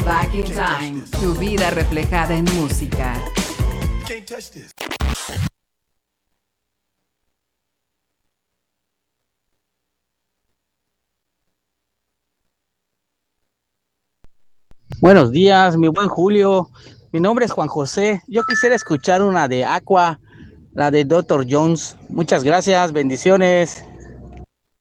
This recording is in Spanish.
Back in Time, tu vida reflejada en música. Buenos días, mi buen Julio. Mi nombre es Juan José. Yo quisiera escuchar una de Aqua, la de Doctor Jones. Muchas gracias, bendiciones.